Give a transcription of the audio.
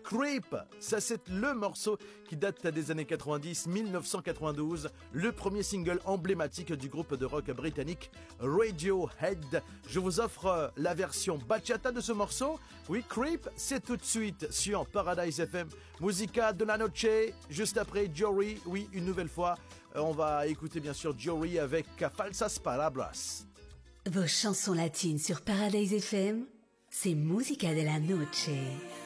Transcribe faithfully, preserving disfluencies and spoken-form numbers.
Creep, ça c'est le morceau qui date des années quatre-vingt-dix, mille neuf cent quatre-vingt-douze, le premier single emblématique du groupe de rock britannique Radiohead. Je vous offre la version bachata de ce morceau. Oui, Creep, c'est tout de suite sur Paradise F M. Musica de la noche, juste après Jory. Oui, une nouvelle fois, on va écouter bien sûr Jory avec Falsas Palabras. Vos chansons latines sur Paradise F M, c'est Musica de la noche.